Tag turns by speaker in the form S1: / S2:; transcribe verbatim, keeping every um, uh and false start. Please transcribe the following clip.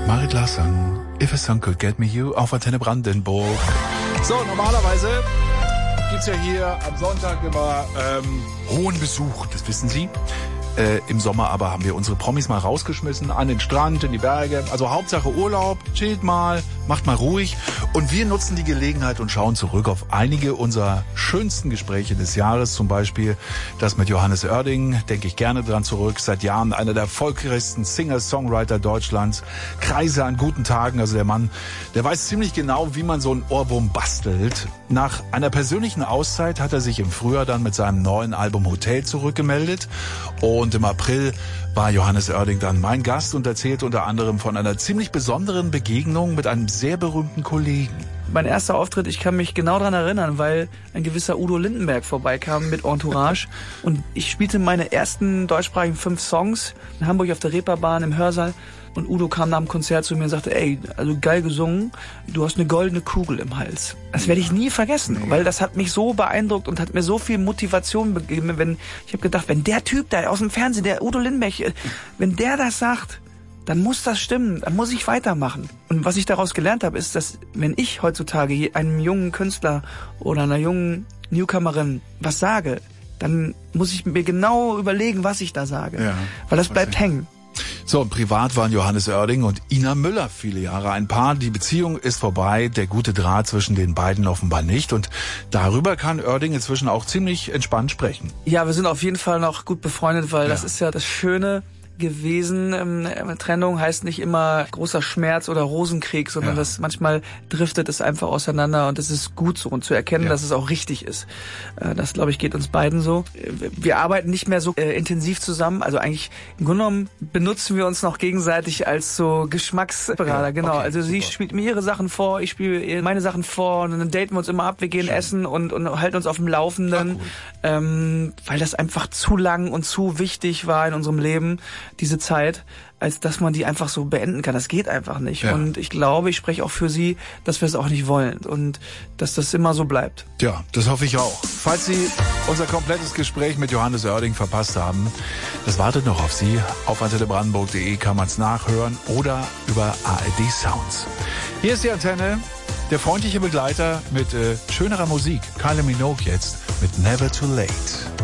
S1: Marit Larsen, If a Song Could Get Me You auf Antenne Brandenburg. So, normalerweise gibt's ja hier am Sonntag immer ähm, hohen Besuch, das wissen Sie. Äh, Im Sommer aber haben wir unsere Promis mal rausgeschmissen, an den Strand, in die Berge. Also Hauptsache Urlaub, chillt mal, macht mal ruhig. Und wir nutzen die Gelegenheit und schauen zurück auf einige unserer schönsten Gespräche des Jahres. Zum Beispiel das mit Johannes Oerding, denke ich gerne dran zurück. Seit Jahren einer der erfolgreichsten Singer-Songwriter Deutschlands. Kreise an guten Tagen. Also der Mann, der weiß ziemlich genau, wie man so einen Ohrwurm bastelt. Nach einer persönlichen Auszeit hat er sich im Frühjahr dann mit seinem neuen Album Hotel zurückgemeldet. Und im April war Johannes Oerding dann mein Gast und erzählte unter anderem von einer ziemlich besonderen Begegnung mit einem sehr berühmten Kollegen.
S2: Mein erster Auftritt, ich kann mich genau daran erinnern, weil ein gewisser Udo Lindenberg vorbeikam mit Entourage und ich spielte meine ersten deutschsprachigen fünf Songs in Hamburg auf der Reeperbahn im Hörsaal und Udo kam nach dem Konzert zu mir und sagte, ey, also geil gesungen, du hast eine goldene Kugel im Hals. Das werde ich nie vergessen, weil das hat mich so beeindruckt und hat mir so viel Motivation gegeben. Wenn, ich habe gedacht, wenn der Typ da aus dem Fernsehen, der Udo Lindenberg, wenn der das sagt, dann muss das stimmen, dann muss ich weitermachen. Und was ich daraus gelernt habe, ist, dass wenn ich heutzutage einem jungen Künstler oder einer jungen Newcomerin was sage, dann muss ich mir genau überlegen, was ich da sage. Ja, weil das bleibt hängen.
S1: So, und privat waren Johannes Oerding und Ina Müller viele Jahre ein Paar. Die Beziehung ist vorbei, der gute Draht zwischen den beiden offenbar nicht. Und darüber kann Oerding inzwischen auch ziemlich entspannt sprechen.
S2: Ja, wir sind auf jeden Fall noch gut befreundet, weil ja. das ist ja das Schöne gewesen. Ähm, Trennung heißt nicht immer großer Schmerz oder Rosenkrieg, sondern ja. das manchmal driftet es einfach auseinander und es ist gut so und zu erkennen, ja. dass es auch richtig ist. Äh, das, glaube ich, geht uns beiden so. Wir arbeiten nicht mehr so äh, intensiv zusammen, also eigentlich im Grunde genommen benutzen wir uns noch gegenseitig als so Geschmacksberater, ja, genau. Okay, also sie super. Spielt mir ihre Sachen vor, ich spiele meine Sachen vor und dann daten wir uns immer ab, wir gehen Schön. essen und, und halten uns auf dem Laufenden, cool. ähm, weil das einfach zu lang und zu wichtig war in unserem Leben, diese Zeit, als dass man die einfach so beenden kann. Das geht einfach nicht. Ja. Und ich glaube, ich spreche auch für Sie, dass wir es auch nicht wollen und dass das immer so bleibt.
S1: Ja, das hoffe ich auch. Falls Sie unser komplettes Gespräch mit Johannes Oerding verpasst haben, das wartet noch auf Sie. Auf antenne brandenburg punkt de kann man es nachhören oder über A R D Sounds. Hier ist die Antenne, der freundliche Begleiter mit äh, schönerer Musik. Kylie Minogue jetzt mit Never Too Late.